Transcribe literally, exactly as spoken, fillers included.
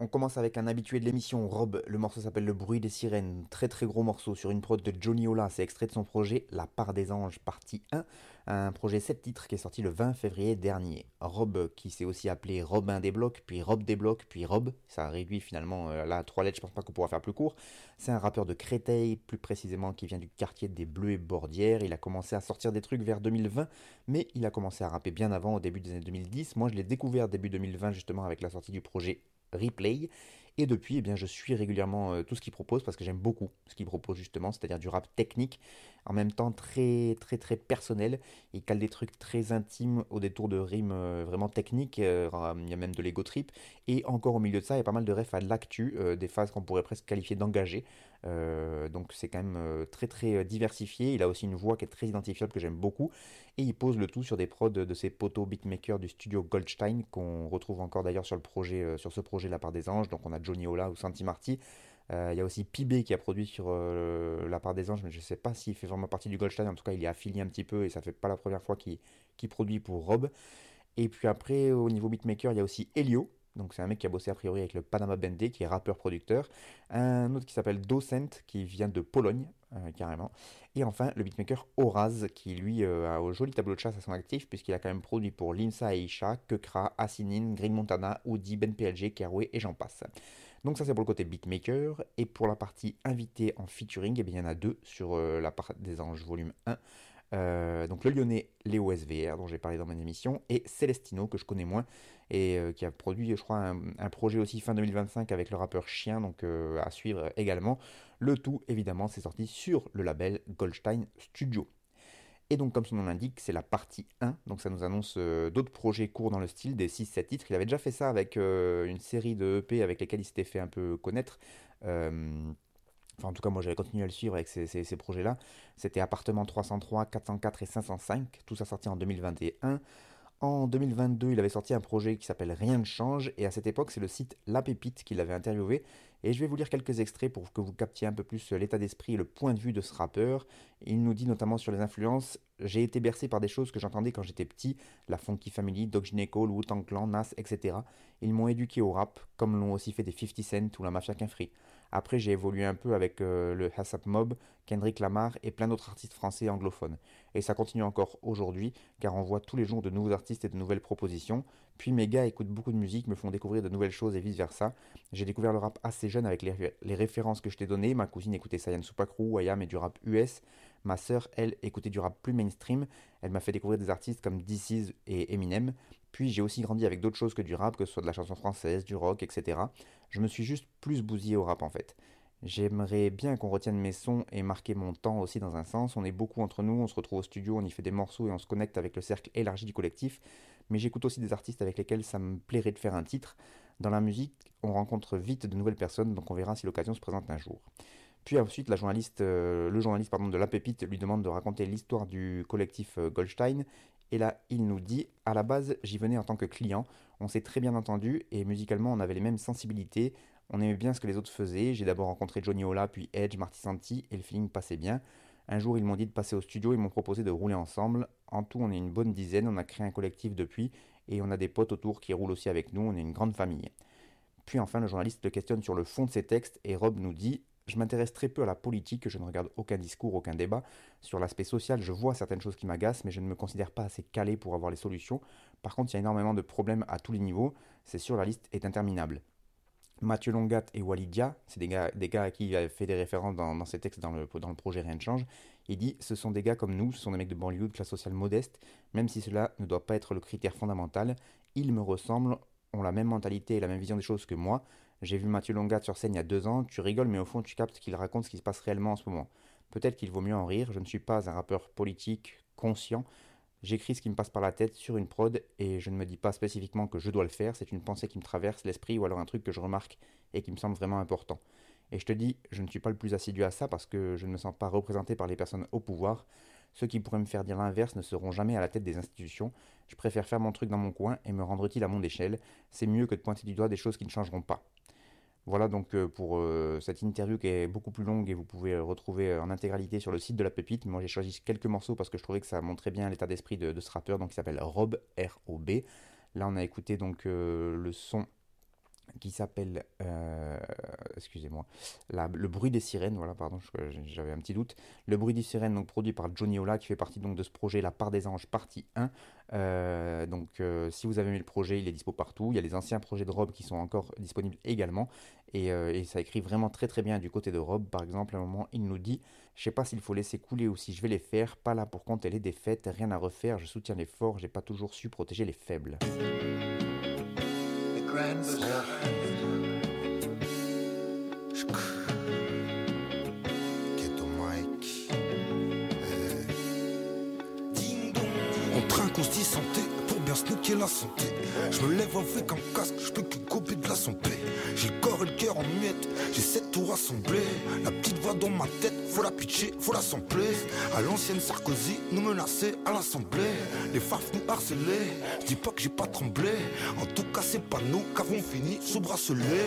On commence avec un habitué de l'émission, Rob. Le morceau s'appelle Le bruit des sirènes. Très très gros morceau sur une prod de Johnny Ola. C'est extrait de son projet La part des anges, partie un. Un projet sept titres qui est sorti le vingt février dernier. Rob, qui s'est aussi appelé Robin des blocs, puis Rob des blocs, puis Rob. Ça a réduit finalement euh, là à trois lettres. Je pense pas qu'on pourra faire plus court. C'est un rappeur de Créteil, plus précisément qui vient du quartier des Bleus et Bordières. Il a commencé à sortir des trucs vers deux mille vingt, mais il a commencé à rapper bien avant, au début des années deux mille dix. Moi, je l'ai découvert début deux mille vingt justement avec la sortie du projet Replay, et depuis eh bien, je suis régulièrement euh, tout ce qu'il propose parce que j'aime beaucoup ce qu'il propose justement, c'est-à-dire du rap technique, en même temps très très très personnel. Il cale des trucs très intimes au détour de rimes euh, vraiment techniques, euh, il y a même de l'ego trip, et encore au milieu de ça il y a pas mal de refs à l'actu, euh, des phases qu'on pourrait presque qualifier d'engagées. Euh, donc c'est quand même euh, très très diversifié. Il a aussi une voix qui est très identifiable que j'aime beaucoup, et il pose le tout sur des prods de ses poteaux beatmakers du studio Goldstein qu'on retrouve encore d'ailleurs sur le projet, euh, sur ce projet La part des anges. Donc on a Johnny Ola ou Santi Marty. Euh, il y a aussi Pibé qui a produit sur euh, La part des anges, mais je sais pas s'il fait vraiment partie du Goldstein. En tout cas il est affilié un petit peu et ça fait pas la première fois qu'il qu'il produit pour Rob. Et puis après, au niveau beatmaker, il y a aussi Elio. Donc c'est un mec qui a bossé a priori avec le Panama Bandé, qui est rappeur-producteur. Un autre qui s'appelle Docent, qui vient de Pologne, euh, carrément. Et enfin, le beatmaker Oraz, qui lui euh, a un joli tableau de chasse à son actif, puisqu'il a quand même produit pour Limsa Aisha, Kekra, Asinin, Green Montana, Oudi, Ben P L G, Keroué et j'en passe. Donc ça c'est pour le côté beatmaker. Et pour la partie invité en featuring, eh bien, il y en a deux sur euh, la part des anges volume un. Euh, donc le lyonnais Léo S V R dont j'ai parlé dans mon émission, et Celestino que je connais moins et euh, qui a produit je crois un, un projet aussi fin deux mille vingt-cinq avec le rappeur Chien, donc euh, à suivre également. Le tout évidemment c'est sorti sur le label Goldstein Studio. Et donc comme son nom l'indique, c'est la partie un, donc ça nous annonce euh, d'autres projets courts dans le style, des six sept titres. Il avait déjà fait ça avec euh, une série de E P avec lesquels il s'était fait un peu connaître. Euh, Enfin, en tout cas, moi, j'avais continué à le suivre avec ces, ces, ces projets-là. C'était Appartement trois cent trois, quatre cent quatre et cinq cent cinq. Tout ça sorti en deux mille vingt et un. En deux mille vingt-deux, il avait sorti un projet qui s'appelle Rien ne change, et à cette époque, c'est le site La Pépite qui l'avait interviewé, et je vais vous lire quelques extraits pour que vous captiez un peu plus l'état d'esprit et le point de vue de ce rappeur. Il nous dit notamment sur les influences: j'ai été bercé par des choses que j'entendais quand j'étais petit, la Funky Family, Doc Gynéco, le Wu-Tang Clan, Nas, et cetera. Ils m'ont éduqué au rap, comme l'ont aussi fait des fifty Cent ou la Mafia Free. Après, j'ai évolué un peu avec euh, le Hassap Mob, Kendrick Lamar et plein d'autres artistes français anglophones. Et ça continue encore aujourd'hui, car on voit tous les jours de nouveaux artistes et de nouvelles propositions. Puis mes gars écoutent beaucoup de musique, me font découvrir de nouvelles choses et vice versa. J'ai découvert le rap assez jeune avec les, les références que je t'ai données. Ma cousine écoutait Sayan Supakru, Ayam et du rap U S. Ma sœur, elle, écoutait du rap plus mainstream. Elle m'a fait découvrir des artistes comme D C et Eminem. Puis j'ai aussi grandi avec d'autres choses que du rap, que ce soit de la chanson française, du rock, et cetera. Je me suis juste plus bousillé au rap en fait. J'aimerais bien qu'on retienne mes sons et marquer mon temps aussi dans un sens. On est beaucoup entre nous, on se retrouve au studio, on y fait des morceaux et on se connecte avec le cercle élargi du collectif. Mais j'écoute aussi des artistes avec lesquels ça me plairait de faire un titre. Dans la musique, on rencontre vite de nouvelles personnes, donc on verra si l'occasion se présente un jour. Puis ensuite, la journaliste, euh, le journaliste pardon, de La Pépite lui demande de raconter l'histoire du collectif euh, Goldstein. Et là, il nous dit: à la base, j'y venais en tant que client. On s'est très bien entendu et musicalement, on avait les mêmes sensibilités. On aimait bien ce que les autres faisaient. J'ai d'abord rencontré Johnny Ola, puis Edge, Marty Santi, et le feeling passait bien. Un jour, ils m'ont dit de passer au studio, ils m'ont proposé de rouler ensemble. En tout, on est une bonne dizaine, on a créé un collectif depuis, et on a des potes autour qui roulent aussi avec nous, on est une grande famille. Puis enfin, le journaliste le questionne sur le fond de ses textes, et Rob nous dit: je m'intéresse très peu à la politique, je ne regarde aucun discours, aucun débat. Sur l'aspect social, je vois certaines choses qui m'agacent, mais je ne me considère pas assez calé pour avoir les solutions. Par contre, il y a énormément de problèmes à tous les niveaux, c'est sûr, la liste est interminable. Mathieu Longat et Walidia, c'est des gars, des gars à qui il a fait des références dans, dans ses textes dans le, dans le projet Rien ne change. Il dit: ce sont des gars comme nous, ce sont des mecs de banlieue, de classe sociale modeste, même si cela ne doit pas être le critère fondamental. Ils me ressemblent, ont la même mentalité et la même vision des choses que moi. J'ai vu Mathieu Longat sur scène il y a deux ans, tu rigoles mais au fond tu captes qu'il raconte ce qui se passe réellement en ce moment. Peut-être qu'il vaut mieux en rire, je ne suis pas un rappeur politique conscient. J'écris ce qui me passe par la tête sur une prod et je ne me dis pas spécifiquement que je dois le faire, c'est une pensée qui me traverse l'esprit ou alors un truc que je remarque et qui me semble vraiment important. Et je te dis, je ne suis pas le plus assidu à ça parce que je ne me sens pas représenté par les personnes au pouvoir. Ceux qui pourraient me faire dire l'inverse ne seront jamais à la tête des institutions. Je préfère faire mon truc dans mon coin et me rendre utile à mon échelle. C'est mieux que de pointer du doigt des choses qui ne changeront pas. Voilà donc euh, pour euh, cette interview qui est beaucoup plus longue et vous pouvez euh, retrouver euh, en intégralité sur le site de La Pépite. Moi j'ai choisi quelques morceaux parce que je trouvais que ça montrait bien l'état d'esprit de, de ce rappeur, donc il s'appelle Rob, R O B. Là on a écouté donc euh, le son qui s'appelle, euh, excusez-moi, la- Le bruit des sirènes, voilà, pardon, je- j'avais un petit doute. Le bruit des sirènes, donc produit par Johnny Ola, qui fait partie donc de ce projet La part des anges, partie un. Euh, donc euh, si vous avez aimé le projet, il est dispo partout. Il y a les anciens projets de Rob qui sont encore disponibles également. Et, euh, et ça écrit vraiment très très bien du côté de Rob. Par exemple, à un moment, il nous dit: je sais pas s'il faut laisser couler ou si je vais les faire, pas là pour compter les défaites, rien à refaire, je soutiens les forts, j'ai pas toujours su protéger les faibles. Grand Bazaar. Ghetto Mike. On trinque, on se dit santé pour bien snooker la santé. Je me lève avec un casque, je peux que gober de la santé. J'ai le corps et le cœur en miettes, j'ai sept tours rassemblés. La petite voix dans ma tête, faut la pitcher, faut la sampler. À l'ancienne Sarkozy, nous menacer à l'Assemblée. Les farfs nous harcelaient, je dis pas que j'ai pas tremblé. En tout cas c'est pas nous qu'avons fini sous bracelet.